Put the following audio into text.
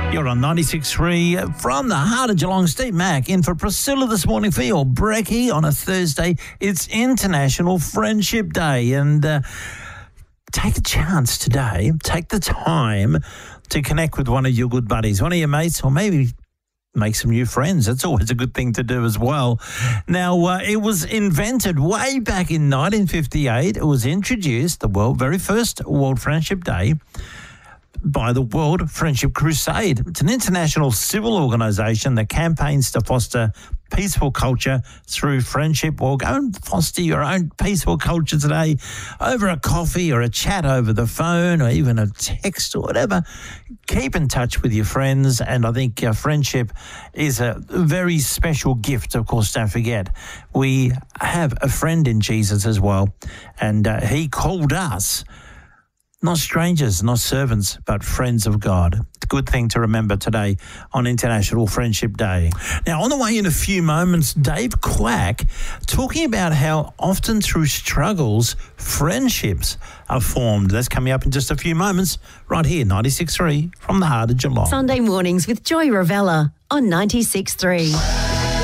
You're on 96.3 from the heart of Geelong. Steve Mack in for Priscilla this morning for your brekkie on a Thursday. It's International Friendship Day, and take a chance today. Take the time to connect with one of your good buddies, one of your mates, or maybe make some new friends. That's always a good thing to do as well. Now, it was invented way back in 1958. It was introduced, the very first World Friendship Day, by the World Friendship Crusade. It's an international civil organisation that campaigns to foster peaceful culture through friendship. Or go and foster your own peaceful culture today over a coffee or a chat over the phone or even a text or whatever. Keep in touch with your friends, and I think friendship is a very special gift. Of course, don't forget, we have a friend in Jesus as well, and he called us not strangers, not servants, but friends of God. It's a good thing to remember today on International Friendship Day. Now, on the way in a few moments, Dave Quack talking about how often through struggles, friendships are formed. That's coming up in just a few moments, right here, 96.3 from the heart of Geelong. Sunday mornings with Joy Ravella on 96.3.